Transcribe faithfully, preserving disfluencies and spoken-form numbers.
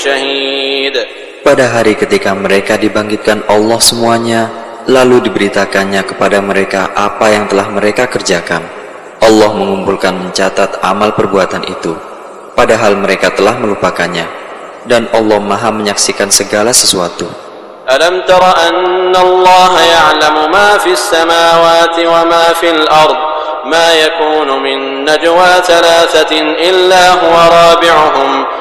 شهيد. Pada hari ketika mereka dibangkitkan Allah semuanya, lalu diberitakannya kepada mereka apa yang telah mereka kerjakan. Allah mengumpulkan mencatat amal perbuatan itu, padahal mereka telah melupakannya, dan Allah Maha menyaksikan segala sesuatu. Alam tara anna Allah ya'lamu ma fis samawati wa ma fil ard, ma yakunu min najwa thalathatin illa huwa rabi'uhum